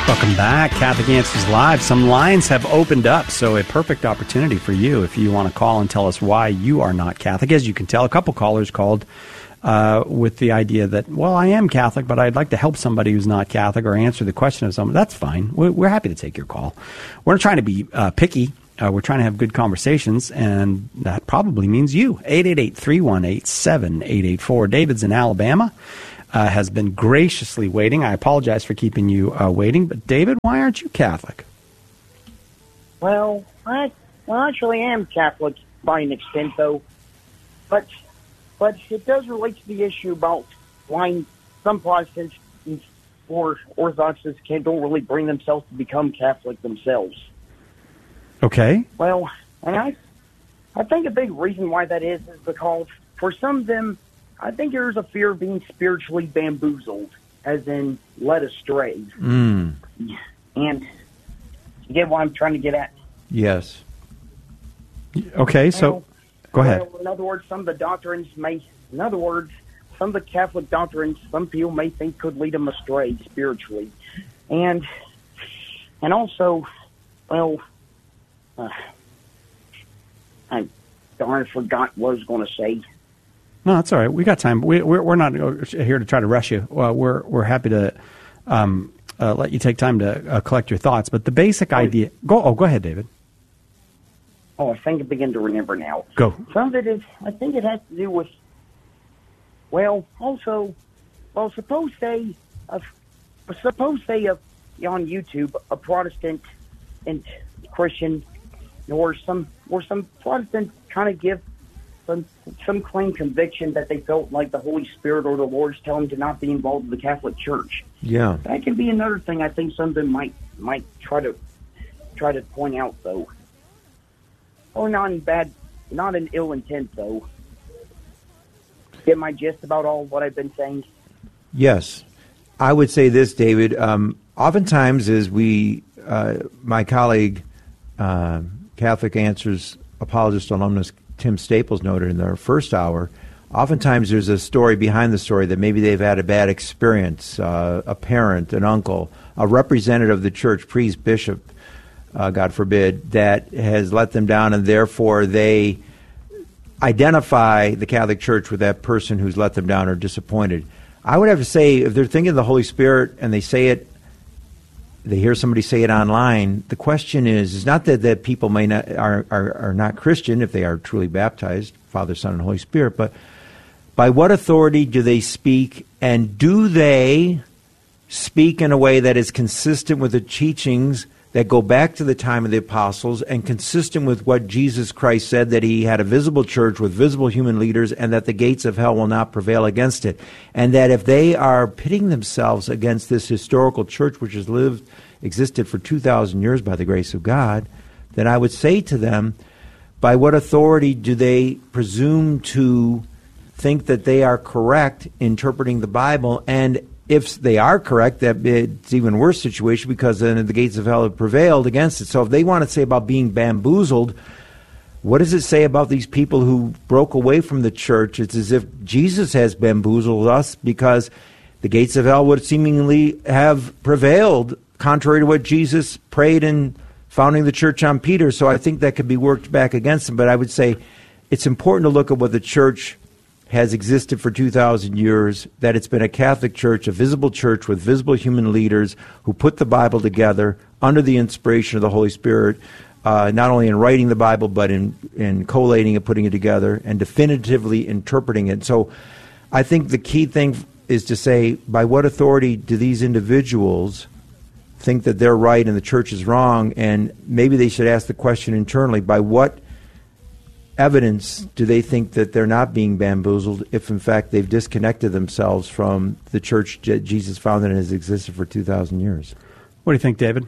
Welcome back. Catholic Answers Live. Some lines have opened up, so a perfect opportunity for you if you want to call and tell us why you are not Catholic. As you can tell, a couple callers called with the idea that, well, I am Catholic, but I'd like to help somebody who's not Catholic or answer the question of someone. That's fine. We're happy to take your call. We're not trying to be picky. We're trying to have good conversations, and that probably means you. 888-318-7884. David's in Alabama. Has been graciously waiting. I apologize for keeping you waiting, but David, why aren't you Catholic? Well, I actually am Catholic by an extent, though, but it does relate to the issue about why some Protestants or Orthodoxies don't really bring themselves to become Catholic themselves. Okay. Well, and I think a big reason why that is because for some of them, I think there's a fear of being spiritually bamboozled, as in led astray. And you get what I'm trying to get at? Yes. Okay, so go ahead. In other words, some of the Catholic doctrines, some people may think could lead them astray spiritually. And also, well, I forgot what I was going to say. No, that's all right. We got time. We're not here to try to rush you. We're happy to let you take time to collect your thoughts. But the basic idea. Go ahead, David. Oh, I think I begin to remember now. Go. Some of it is. I think it has to do with. Suppose say on YouTube a Protestant and Christian, or some Protestant kind of give some claim conviction that they felt like the Holy Spirit or the Lord's telling them to not be involved in the Catholic Church. Yeah. That can be another thing I think some of them might try to point out, though. Or not in ill intent, though. Get my gist about all what I've been saying? Yes. I would say this, David. Oftentimes, as my colleague, Catholic Answers apologist alumnus Tim Staples noted in their first hour, oftentimes there's a story behind the story that maybe they've had a bad experience, a parent, an uncle, a representative of the church, priest, bishop, God forbid, that has let them down, and therefore they identify the Catholic Church with that person who's let them down or disappointed. I would have to say, if they're thinking of the Holy Spirit and they hear somebody say it online, the question is not that people may not are not Christian if they are truly baptized, Father, Son, and Holy Spirit, but by what authority do they speak, and do they speak in a way that is consistent with the teachings that go back to the time of the apostles and consistent with what Jesus Christ said, that he had a visible church with visible human leaders and that the gates of hell will not prevail against it. And that if they are pitting themselves against this historical church which has existed for 2,000 years by the grace of God, then I would say to them, by what authority do they presume to think that they are correct interpreting the Bible? And if they are correct, that it's even worse situation because then the gates of hell have prevailed against it. So if they want to say about being bamboozled, what does it say about these people who broke away from the church? It's as if Jesus has bamboozled us because the gates of hell would seemingly have prevailed contrary to what Jesus prayed in founding the church on Peter. So I think that could be worked back against them. But I would say it's important to look at what the church has existed for 2,000 years, that it's been a Catholic church, a visible church with visible human leaders who put the Bible together under the inspiration of the Holy Spirit, not only in writing the Bible, but in collating it, putting it together, and definitively interpreting it. So I think the key thing is to say, by what authority do these individuals think that they're right and the church is wrong? And maybe they should ask the question internally, by what evidence do they think that they're not being bamboozled if, in fact, they've disconnected themselves from the church that Jesus founded and has existed for 2,000 years? What do you think, David?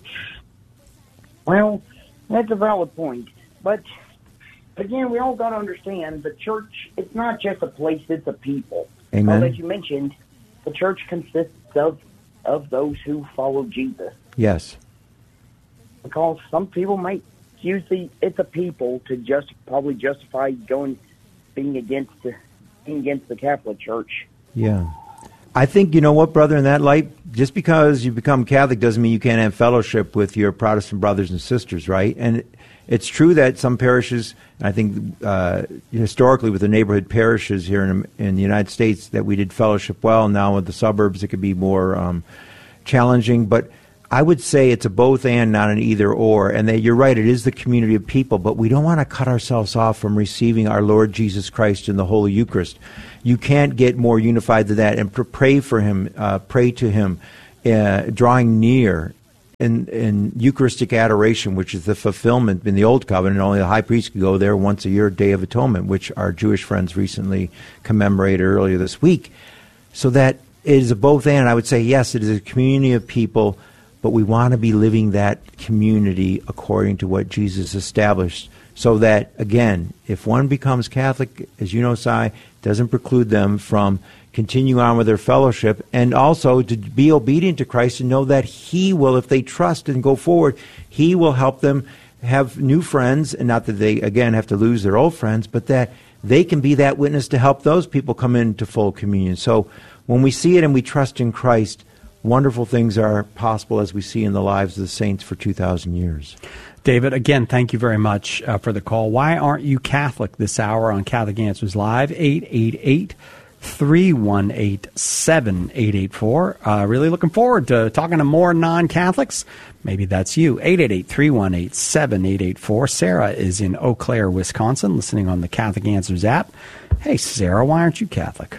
Well, that's a valid point. But, again, we all got to understand the church, it's not just a place, it's a people. Amen. As you mentioned, the church consists of those who follow Jesus. Yes. Because some people might use it's a people to probably justify being against the Catholic Church. Yeah. I think, you know what, brother, in that light, just because you become Catholic doesn't mean you can't have fellowship with your Protestant brothers and sisters, right? And it's true that some parishes, I think historically with the neighborhood parishes here in the United States, that we did fellowship well. Now with the suburbs, it could be more challenging. But I would say it's a both and, not an either or. And that you're right, it is the community of people, but we don't want to cut ourselves off from receiving our Lord Jesus Christ in the Holy Eucharist. You can't get more unified than that. And pray for him, pray to him, drawing near in Eucharistic adoration, which is the fulfillment in the Old Covenant. Only the high priest could go there once a year, Day of Atonement, which our Jewish friends recently commemorated earlier this week. So that it is a both and. I would say, yes, it is a community of people, but we want to be living that community according to what Jesus established. So that, again, if one becomes Catholic, as you know, Si, doesn't preclude them from continue on with their fellowship, and also to be obedient to Christ and know that he will, if they trust and go forward, he will help them have new friends, and not that they, again, have to lose their old friends, but that they can be that witness to help those people come into full communion. So when we see it and we trust in Christ, wonderful things are possible, as we see in the lives of the saints for 2,000 years. David, again, thank you very much for the call. Why aren't you Catholic this hour on Catholic Answers Live? 888-318-7884. Really looking forward to talking to more non-Catholics. Maybe that's you. 888-318-7884. Sarah is in Eau Claire, Wisconsin, listening on the Catholic Answers app. Hey, Sarah, why aren't you Catholic?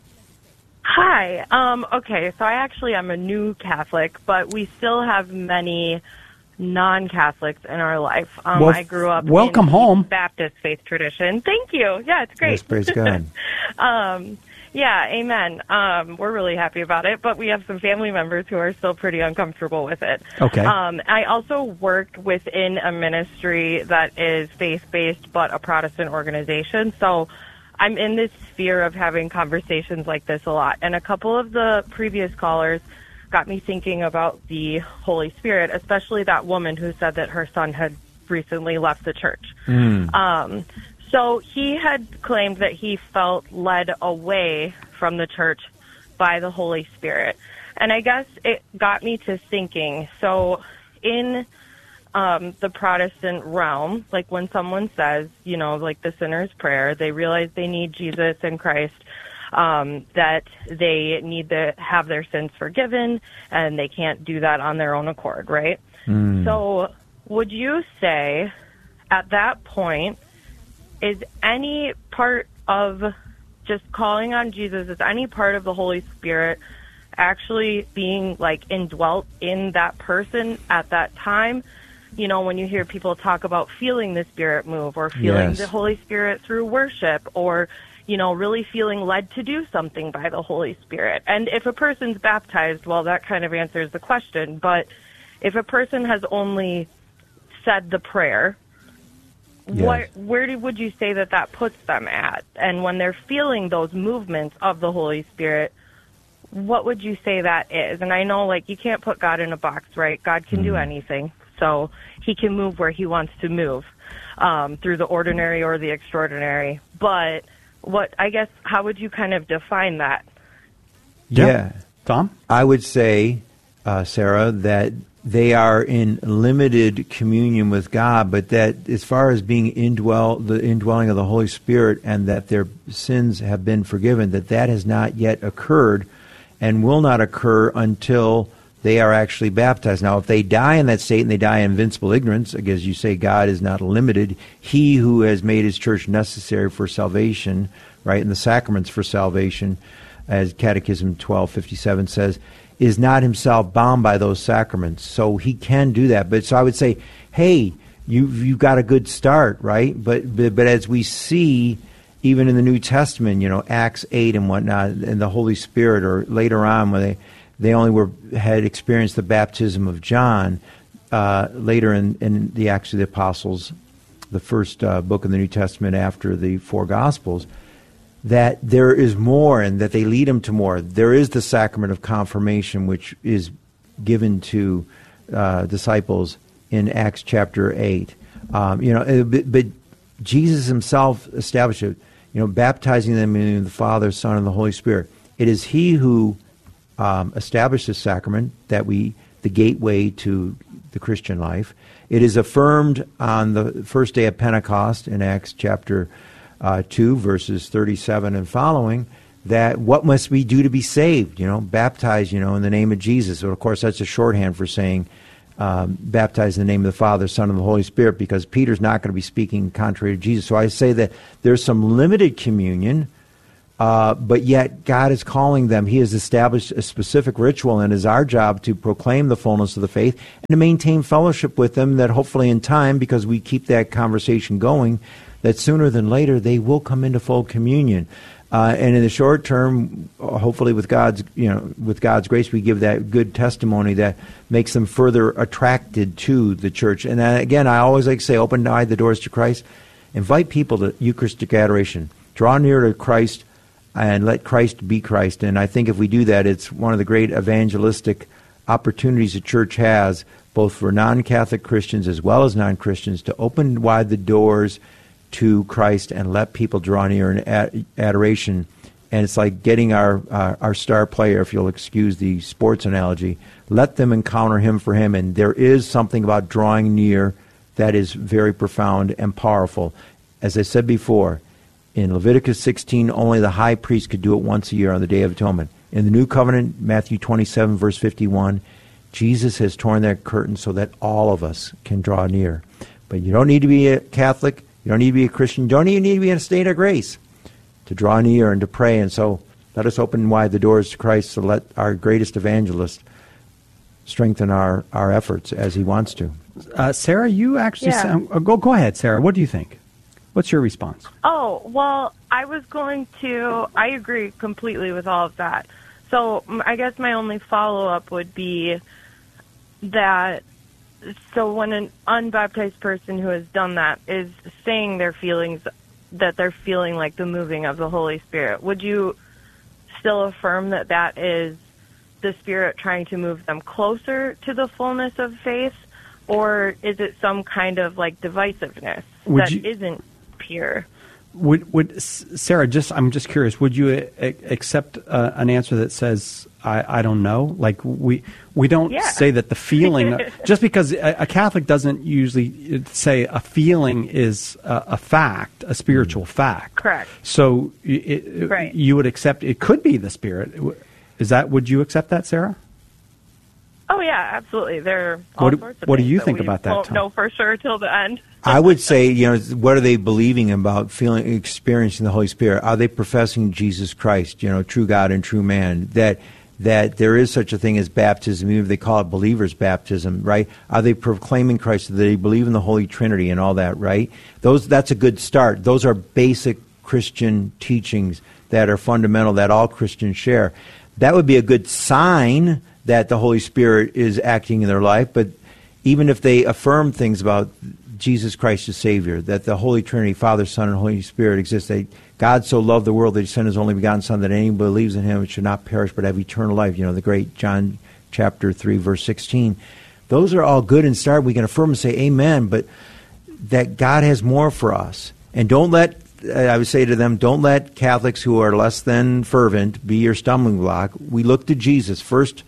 Hi. Okay, so I actually am a new Catholic, but we still have many non-Catholics in our life. I grew up welcome in home. Baptist faith tradition. Thank you. Yeah, it's great. Yes, praise God. Yeah, amen. We're really happy about it, but we have some family members who are still pretty uncomfortable with it. Okay. I also work within a ministry that is faith-based but a Protestant organization, so I'm in this sphere of having conversations like this a lot. And a couple of the previous callers got me thinking about the Holy Spirit, especially that woman who said that her son had recently left the church. So he had claimed that he felt led away from the church by the Holy Spirit. And I guess it got me to thinking, so in the Protestant realm, like when someone says, you know, like the sinner's prayer, they realize they need Jesus and Christ, that they need to have their sins forgiven, and they can't do that on their own accord, right? So would you say at that point, is any part of just calling on Jesus, is any part of the Holy Spirit actually being like indwelt in that person at that time? You know, when you hear people talk about feeling the Spirit move, or feeling the Holy Spirit through worship, or, you know, really feeling led to do something by the Holy Spirit. And if a person's baptized, well, that kind of answers the question. But if a person has only said the prayer, where would you say that puts them at? And when they're feeling those movements of the Holy Spirit, what would you say that is? And I know, like, you can't put God in a box, right? God can do anything. So he can move where he wants to move, through the ordinary or the extraordinary. But how would you kind of define that? Yeah. Tom? I would say, Sarah, that they are in limited communion with God, but that as far as being the indwelling of the Holy Spirit and that their sins have been forgiven, that has not yet occurred and will not occur until they are actually baptized. Now, if they die in that state and they die in invincible ignorance, as you say, God is not limited. He who has made his church necessary for salvation, right, and the sacraments for salvation, as Catechism 1257 says, is not himself bound by those sacraments. So he can do that. But so I would say, hey, you've got a good start, right? But as we see, even in the New Testament, you know, Acts 8 and whatnot, and the Holy Spirit, or later on when they only had experienced the baptism of John, later in the Acts of the Apostles, the first book in the New Testament after the four Gospels, that there is more and that they lead them to more. There is the sacrament of confirmation, which is given to disciples in Acts chapter 8. But Jesus himself established it, you know, baptizing them in the Father, Son, and the Holy Spirit. It is He who established this sacrament, the gateway to the Christian life. It is affirmed on the first day of Pentecost in Acts chapter 2, verses 37 and following, that what must we do to be saved? Baptize, in the name of Jesus. So, of course, that's a shorthand for saying baptize in the name of the Father, Son, and the Holy Spirit, because Peter's not going to be speaking contrary to Jesus. So I say that there's some limited communion, but yet God is calling them. He has established a specific ritual, and it is our job to proclaim the fullness of the faith and to maintain fellowship with them, that hopefully in time, because we keep that conversation going, that sooner than later they will come into full communion. And in the short term, hopefully with God's grace, we give that good testimony that makes them further attracted to the church. And again, I always like to say, open wide the doors to Christ. Invite people to Eucharistic adoration. Draw near to Christ and let Christ be Christ. And I think if we do that, it's one of the great evangelistic opportunities the church has, both for non-Catholic Christians as well as non-Christians, to open wide the doors to Christ and let people draw near in adoration. And it's like getting our star player, if you'll excuse the sports analogy, let them encounter Him for Him. And there is something about drawing near that is very profound and powerful. As I said before, in Leviticus 16, only the high priest could do it once a year on the Day of Atonement. In the New Covenant, Matthew 27, verse 51, Jesus has torn that curtain so that all of us can draw near. But you don't need to be a Catholic. You don't need to be a Christian. You don't even need to be in a state of grace to draw near and to pray. And so let us open wide the doors to Christ to let our greatest evangelist strengthen our efforts as he wants to. Sarah, you actually go ahead, Sarah. What do you think? What's your response? Oh, well, I agree completely with all of that. So I guess my only follow-up would be that, so when an unbaptized person who has done that is saying their feelings, that they're feeling like the moving of the Holy Spirit, would you still affirm that that is the Spirit trying to move them closer to the fullness of faith? Or is it some kind of like divisiveness isn't pure? Would Sarah, I'm just curious, would you accept an answer that says, I don't know? Like we don't say that the feeling, just because a Catholic doesn't usually say a feeling is a fact, a spiritual fact. Correct. So you would accept it could be the Spirit. Would you accept that, Sarah? Oh, yeah, absolutely. There are all sorts of what do things you that think we about that, won't Tom? know for sure till the end. I would say, what are they believing about experiencing the Holy Spirit? Are they professing Jesus Christ, true God and true man? That there is such a thing as baptism, even if they call it believer's baptism, right? Are they proclaiming Christ? Do they believe in the Holy Trinity and all that, right? That's a good start. Those are basic Christian teachings that are fundamental, that all Christians share. That would be a good sign that the Holy Spirit is acting in their life. But even if they affirm things about Jesus Christ as Savior, that the Holy Trinity, Father, Son, and Holy Spirit exist, that God so loved the world that He sent His only begotten Son, that anyone who believes in Him should not perish but have eternal life. The great John chapter 3, verse 16. Those are all good and start. We can affirm and say amen, but that God has more for us. And I would say to them, don't let Catholics who are less than fervent be your stumbling block. We look to Jesus first.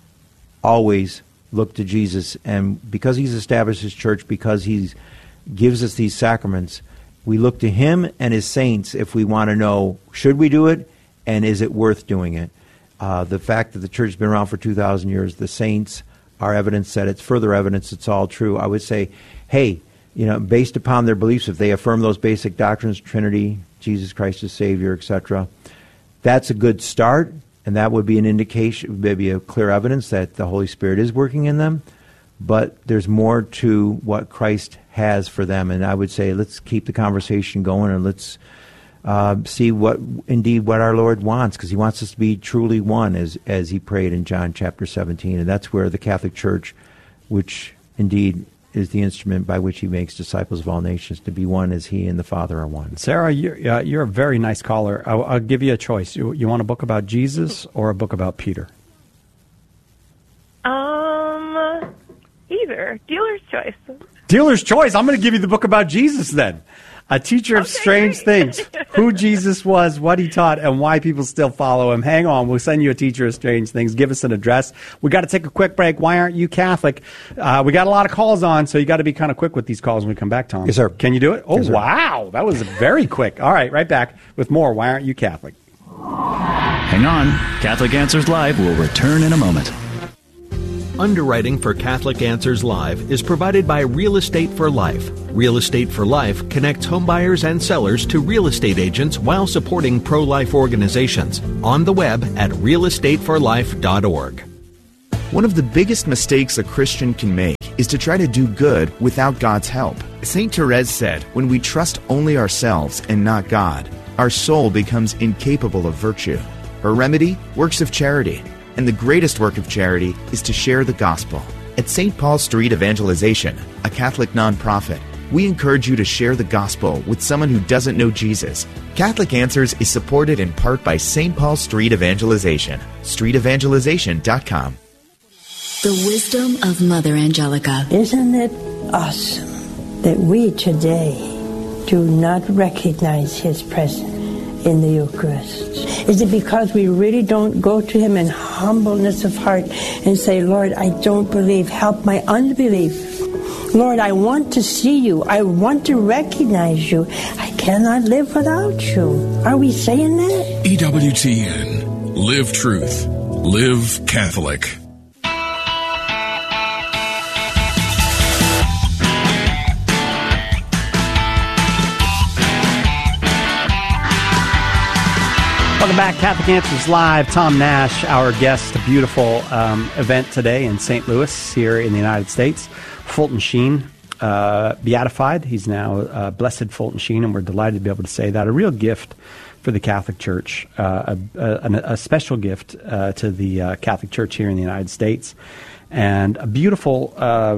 Always look to Jesus, and because He's established His church, because He gives us these sacraments, we look to Him and His saints if we want to know, should we do it, and is it worth doing it? The fact that the church has been around for 2,000 years, the saints are evidence that it's further evidence it's all true. I would say, hey, based upon their beliefs, if they affirm those basic doctrines, Trinity, Jesus Christ as Savior, etc., that's a good start. And that would be an indication, maybe a clear evidence that the Holy Spirit is working in them. But there's more to what Christ has for them. And I would say let's keep the conversation going and let's see what our Lord wants, because He wants us to be truly one, as He prayed in John chapter 17. And that's where the Catholic Church, which indeed is the instrument by which He makes disciples of all nations, to be one as He and the Father are one. Sarah, you're a very nice caller. I'll give you a choice. You want a book about Either. Jesus or a book about Peter? either. Dealer's choice. Dealer's choice. I'm going to give you the book about Jesus then. A teacher of strange things. Who Jesus was, what he taught, and why people still follow him. Hang on. We'll send you a teacher of strange things. Give us an address. We got to take a quick break. Why aren't you Catholic? We got a lot of calls on, so you got to be kind of quick with these calls when we come back, Tom. Yes, sir. Can you do it? Oh, yes, wow. That was very quick. All right, right back with more Why Aren't You Catholic? Hang on. Catholic Answers Live will return in a moment. Underwriting for Catholic Answers Live is provided by Real Estate for Life. Real Estate for Life connects homebuyers and sellers to real estate agents while supporting pro-life organizations. On the web at realestateforlife.org. One of the biggest mistakes a Christian can make is to try to do good without God's help. St. Therese said, when we trust only ourselves and not God, our soul becomes incapable of virtue. Her remedy? Works of charity. And the greatest work of charity is to share the gospel. At St. Paul Street Evangelization, a Catholic nonprofit, we encourage you to share the gospel with someone who doesn't know Jesus. Catholic Answers is supported in part by St. Paul Street Evangelization. StreetEvangelization.com. The wisdom of Mother Angelica. Isn't it awesome that we today do not recognize his presence in the Eucharist? Is it because we really don't go to him in humbleness of heart and say, Lord, I don't believe, help my unbelief. Lord, I want to see you. I want to recognize you. I cannot live without you. Are we saying that? EWTN. Live truth. Live Catholic. Welcome back, Catholic Answers Live. Tom Nash, our guest. A beautiful event today in St. Louis here in the United States. Fulton Sheen, beatified. He's now Blessed Fulton Sheen, and we're delighted to be able to say that. A real gift for the Catholic Church, a special gift to the Catholic Church here in the United States. And a beautiful,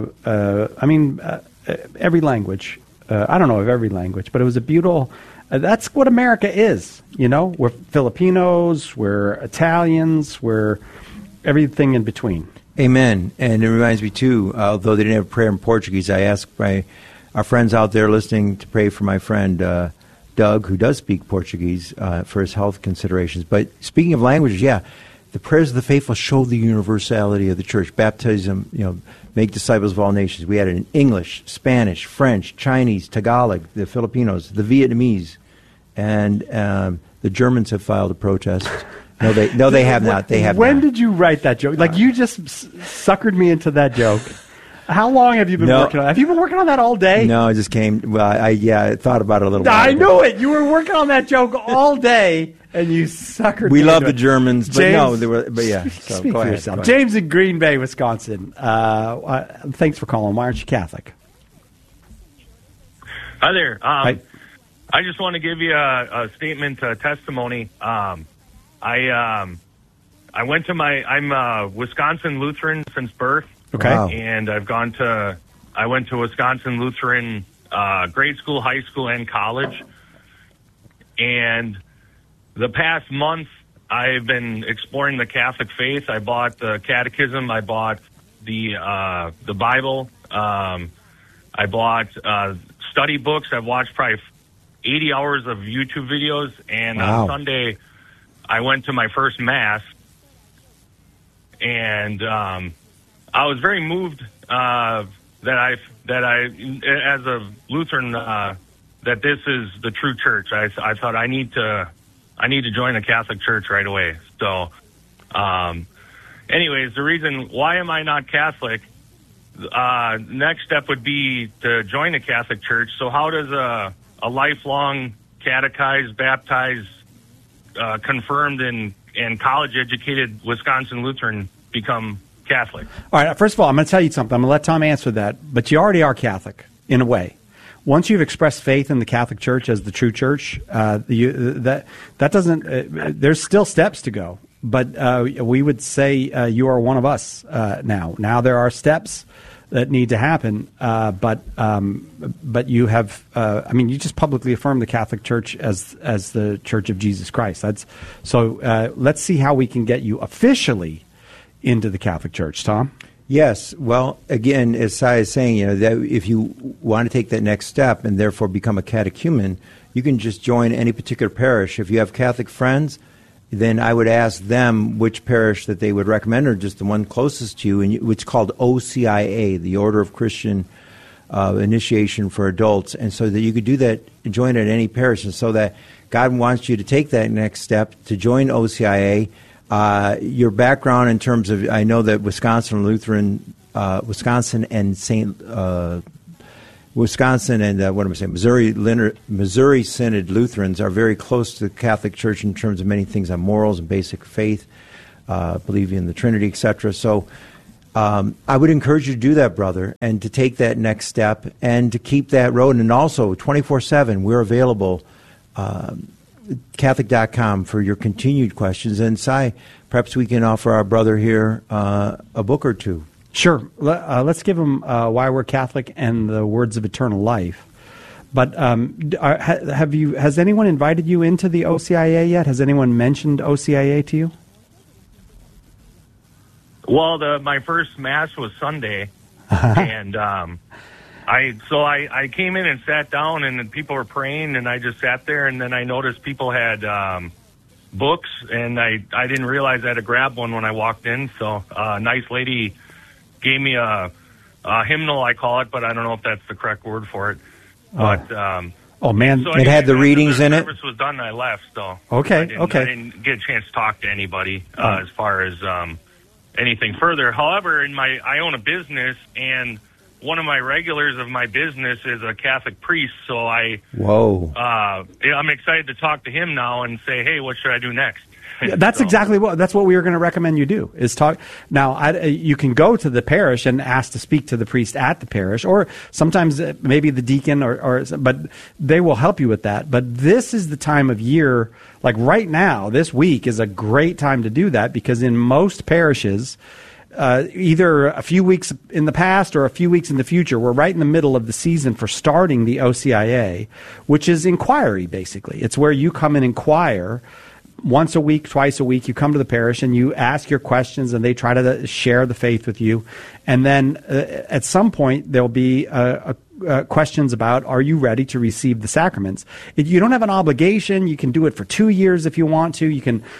every language. I don't know of every language, but it was a beautiful... That's what America is, you know. We're Filipinos, we're Italians, we're everything in between. Amen. And it reminds me, too, although they didn't have prayer in Portuguese, I asked our friends out there listening to pray for my friend Doug, who does speak Portuguese, for his health considerations. But speaking of languages, yeah, the prayers of the faithful show the universality of the church. Baptism, make disciples of all nations. We had it in English, Spanish, French, Chinese, Tagalog, the Filipinos, the Vietnamese. And the Germans have filed a protest. No, they have not. They have When not. did you write that joke? Like, you just suckered me into that joke. How long have you been working on that? Have you been working on that all day? No, it just came. Well, I thought about it a little while I ago. knew it. You were working on that joke all day, and you suckered me. We love into the it. Germans, but James, no, they were. But yeah, so speak go for ahead, yourself. go ahead. James in Green Bay, Wisconsin. Thanks for calling. Why aren't you Catholic? Hi there. Hi. I just want to give you a statement, testimony. I went to I'm Wisconsin Lutheran since birth. Okay. Wow. And I went to Wisconsin Lutheran grade school, high school, and college. And the past month, I've been exploring the Catholic faith. I bought the Catechism. I bought the Bible. I bought study books. I've watched probably 80 hours of YouTube videos. And Wow. on Sunday, I went to my first Mass. And I was very moved that I, as a Lutheran, that this is the true church. I thought I need to join the Catholic Church right away. So, anyways, the reason why am I not Catholic? Next step would be to join the Catholic Church. So, how does a lifelong catechized, baptized, confirmed, and college-educated Wisconsin Lutheran become Catholic? All right. First of all, I'm going to tell you something. I'm going to let Tom answer that. But you already are Catholic, in a way. Once you've expressed faith in the Catholic Church as the true church, that doesn't. There's still steps to go. But we would say you are one of us now. Now there are steps that need to happen. But you have. You just publicly affirmed the Catholic Church as the Church of Jesus Christ. So let's see how we can get you officially into the Catholic Church, Tom. Yes. Well, again, as Cy is saying, that if you want to take that next step and therefore become a catechumen, you can just join any particular parish. If you have Catholic friends, then I would ask them which parish that they would recommend, or just the one closest to you, and it's called OCIA, the Order of Christian Initiation for Adults, and so that you could do that, join at any parish, and so that God wants you to take that next step to join OCIA. Your background in terms of, I know that Wisconsin and Missouri Synod Lutherans are very close to the Catholic Church in terms of many things on morals and basic faith, believing in the Trinity, etc. So I would encourage you to do that, brother, and to take that next step and to keep that road. And also, 24/7, we're available, Catholic.com, for your continued questions. And Cy, perhaps we can offer our brother here a book or two. Sure. Let's give him Why We're Catholic and the Words of Eternal Life. But has anyone invited you into the OCIA yet? Has anyone mentioned OCIA to you? Well, my first Mass was Sunday, and I came in and sat down, and people were praying, and I just sat there, and then I noticed people had books, and I didn't realize I had to grab one when I walked in, so a nice lady gave me a hymnal, I call it, but I don't know if that's the correct word for it. But oh man, so it had the readings in it. The service was done, and I left. So okay, I didn't get a chance to talk to anybody as far as anything further. However, I own a business, and one of my regulars of my business is a Catholic priest. So I'm excited to talk to him now and say, hey, what should I do next? Yeah, that's what we were going to recommend you do, is talk. Now, you can go to the parish and ask to speak to the priest at the parish, or sometimes maybe the deacon, but they will help you with that. But this is the time of year, like right now, this week is a great time to do that, because in most parishes, either a few weeks in the past or a few weeks in the future, we're right in the middle of the season for starting the OCIA, which is inquiry, basically. It's where you come and inquire. Once a week, twice a week, you come to the parish and you ask your questions, and they try to share the faith with you. And then at some point, there'll be questions about, are you ready to receive the sacraments? You don't have an obligation. You can do it for 2 years if you want to. You can,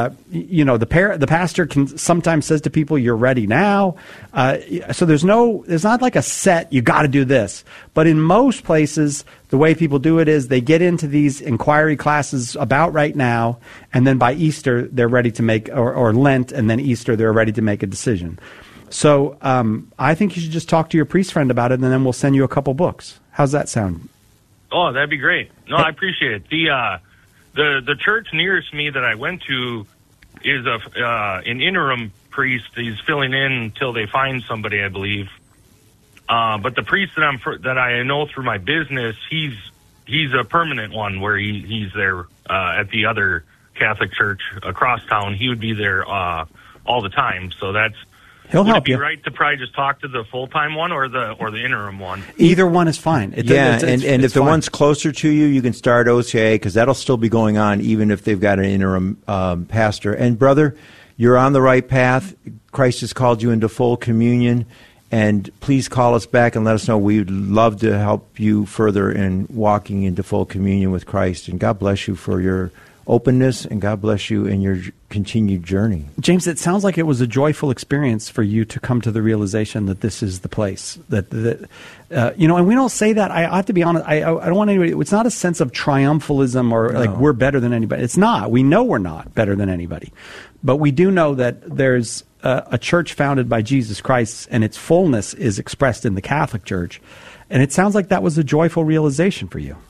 the pastor can sometimes says to people, you're ready now. So there's not like a set, you got to do this. But in most places, the way people do it is they get into these inquiry classes about right now, and then by Easter, they're ready to make, or Lent, and then Easter, they're ready to make a decision. So I think you should just talk to your priest friend about it, and then we'll send you a couple books. How's that sound? Oh, that'd be great. No, I appreciate it. The church nearest me that I went to is an interim priest. He's filling in until they find somebody, I believe. But the priest that I know through my business, he's a permanent one, where he's there at the other Catholic church across town. He would be there all the time. So that's. He'll help you. Would it be right to probably just talk to the full-time one or the interim one? Either one is fine. And if the one's closer to you, you can start OCIA, because that'll still be going on even if they've got an interim pastor. And brother, you're on the right path. Christ has called you into full communion. And please call us back and let us know. We'd love to help you further in walking into full communion with Christ. And God bless you for your openness, and God bless you in your continued journey. James, it sounds like it was a joyful experience for you to come to the realization that this is the place. And we don't say that. I have to be honest. I don't want anybody. It's not a sense of triumphalism or like we're better than anybody. It's not. We know we're not better than anybody, but we do know that there's a church founded by Jesus Christ, and its fullness is expressed in the Catholic Church. And it sounds like that was a joyful realization for you.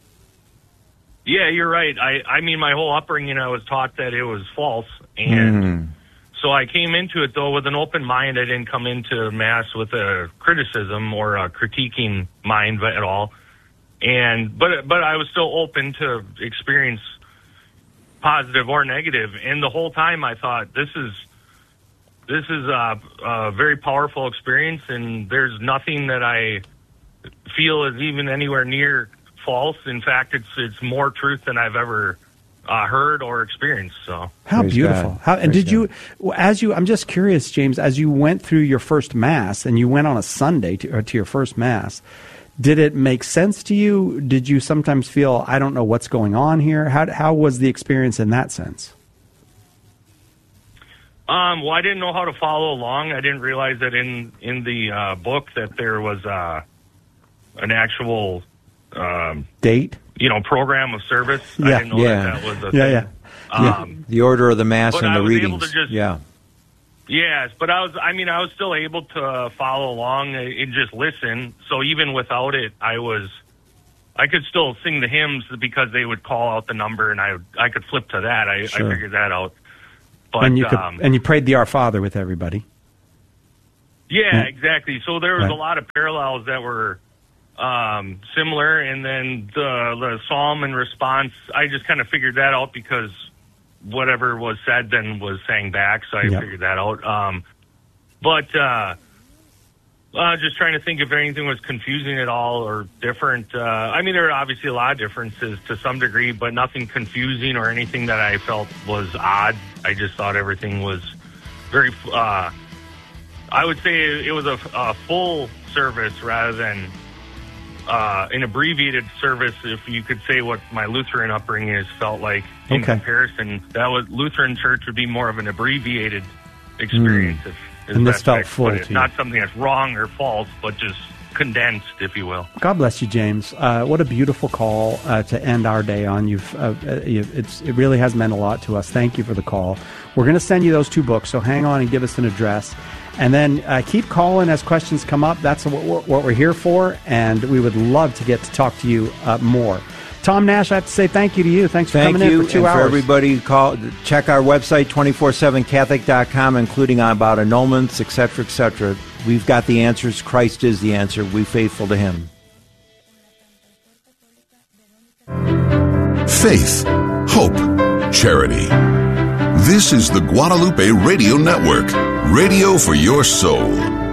Yeah, you're right. I mean, my whole upbringing, I was taught that it was false. And so I came into it, though, with an open mind. I didn't come into Mass with a criticism or a critiquing mind at all. But I was still open to experience positive or negative. And the whole time I thought, this is a very powerful experience, and there's nothing that I feel is even anywhere near false. In fact, it's more truth than I've ever heard or experienced. So how Praise beautiful! God. And Praise did God. you? I'm just curious, James. As you went through your first Mass, and you went on a Sunday to your first Mass, did it make sense to you? Did you sometimes feel, I don't know what's going on here? How was the experience in that sense? Well, I didn't know how to follow along. I didn't realize that in the book that there was an actual date, program of service. Yeah. I didn't know that was a thing. The order of the Mass but and I the was readings. able to just- Yeah. Yes, but I was still able to follow along and just listen. So even without it, I could still sing the hymns because they would call out the number, and I could flip to that. I figured that out. But, and you prayed the Our Father with everybody. Yeah, exactly. So there was Right. a lot of parallels that were similar, and then the psalm and response, I just kind of figured that out because whatever was said then was sang back, so I figured that out. But just trying to think if anything was confusing at all or different. There are obviously a lot of differences to some degree, but nothing confusing or anything that I felt was odd. I just thought everything was very, I would say it was a full service rather than an abbreviated service, if you could say what my Lutheran upbringing has felt like in comparison. That was Lutheran church would be more of an abbreviated experience. And this felt full to you. Not something that's wrong or false, but just condensed, if you will. God bless you, James. What a beautiful call to end our day on. It really has meant a lot to us. Thank you for the call. We're going to send you those 2 books, so hang on and give us an address. And then keep calling as questions come up. That's what we're here for, and we would love to get to talk to you more. Tom Nash, I have to say thank you to you. Thanks for coming in for 2 hours. For everybody, check our website, 247catholic.com, including about annulments, etc., etc. We've got the answers. Christ is the answer. Be faithful to Him. Faith, hope, charity. This is the Guadalupe Radio Network, radio for your soul.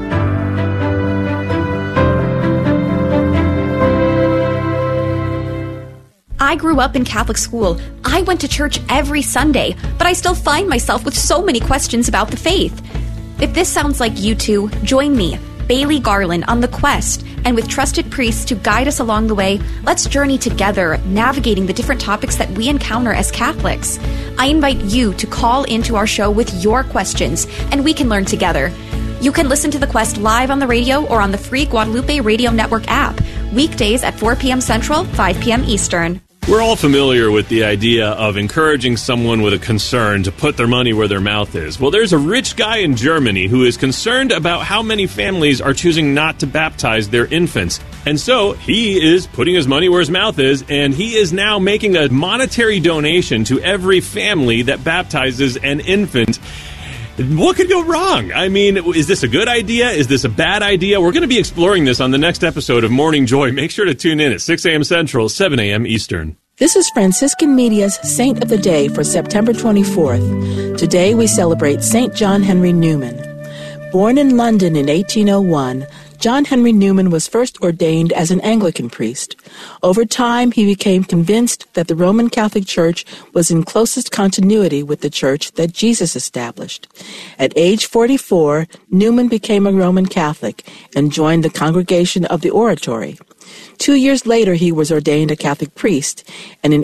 I grew up in Catholic school. I went to church every Sunday, but I still find myself with so many questions about the faith. If this sounds like you two, join me, Bailey Garland, on the quest, and with trusted priests to guide us along the way, let's journey together, navigating the different topics that we encounter as Catholics. I invite you to call into our show with your questions, and we can learn together. You can listen to The Quest live on the radio or on the free Guadalupe Radio Network app, weekdays at 4 p.m. Central, 5 p.m. Eastern. We're all familiar with the idea of encouraging someone with a concern to put their money where their mouth is. Well, there's a rich guy in Germany who is concerned about how many families are choosing not to baptize their infants. And so he is putting his money where his mouth is, and he is now making a monetary donation to every family that baptizes an infant. What could go wrong? I mean, is this a good idea? Is this a bad idea? We're going to be exploring this on the next episode of Morning Joy. Make sure to tune in at 6 a.m. Central, 7 a.m. Eastern. This is Franciscan Media's Saint of the Day for September 24th. Today we celebrate St. John Henry Newman. Born in London in 1801, John Henry Newman was first ordained as an Anglican priest. Over time, he became convinced that the Roman Catholic Church was in closest continuity with the church that Jesus established. At age 44, Newman became a Roman Catholic and joined the Congregation of the Oratory. 2 years later, he was ordained a Catholic priest, and in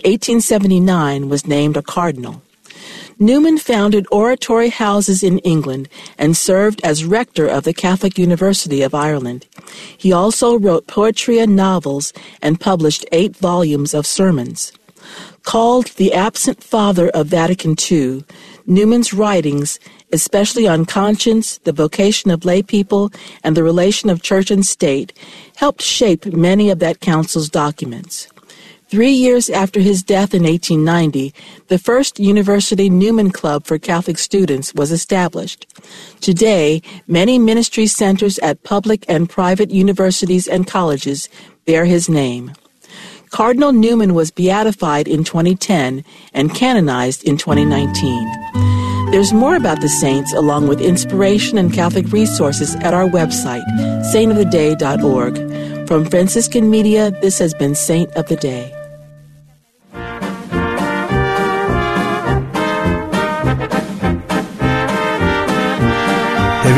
1879 was named a cardinal. Newman founded oratory houses in England and served as rector of the Catholic University of Ireland. He also wrote poetry and novels and published 8 volumes of sermons. Called the absent father of Vatican II, Newman's writings, especially on conscience, the vocation of lay people, and the relation of church and state, helped shape many of that council's documents. 3 years after his death in 1890, the first University Newman Club for Catholic students was established. Today, many ministry centers at public and private universities and colleges bear his name. Cardinal Newman was beatified in 2010 and canonized in 2019. There's more about the saints along with inspiration and Catholic resources at our website, saintoftheday.org. From Franciscan Media, this has been Saint of the Day.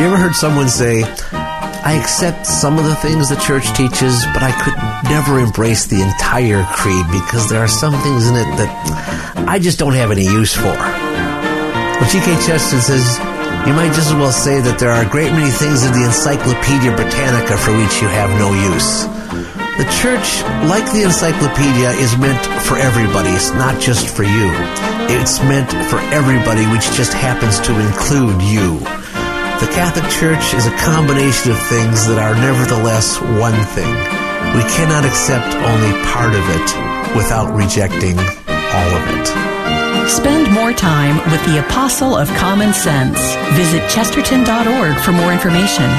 you ever heard someone say, I accept some of the things the church teaches, but I could never embrace the entire creed because there are some things in it that I just don't have any use for? Well, G.K. Chesterton says, you might just as well say that there are a great many things in the Encyclopedia Britannica for which you have no use. The church, like the encyclopedia, is meant for everybody. It's not just for you. It's meant for everybody, which just happens to include you. The Catholic Church is a combination of things that are nevertheless one thing. We cannot accept only part of it without rejecting all of it. Spend more time with the Apostle of Common Sense. Visit Chesterton.org for more information.